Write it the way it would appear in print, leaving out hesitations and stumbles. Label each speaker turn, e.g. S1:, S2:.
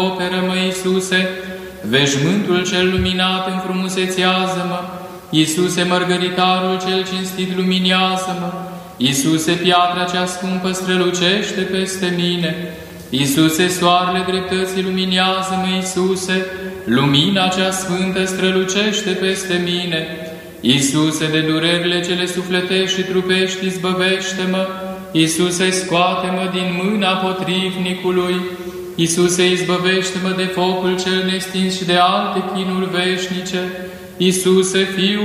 S1: Acoperă-mă, Iisuse, veșmântul cel luminat înfrumusețează-mă, Iisuse, mărgăritarul cel cinstit luminează-mă, Iisuse, piatra cea scumpă strălucește peste mine, Iisuse, soarele dreptății luminează-mă, Iisuse, lumina cea sfântă strălucește peste mine, Iisuse, de durerile cele sufletești și trupești izbăvește-mă, Iisuse, scoate-mă din mâna potrivnicului, Iisuse, izbăvește-mă de focul cel nestins și de alte chinuri veșnice, Iisuse, Fiul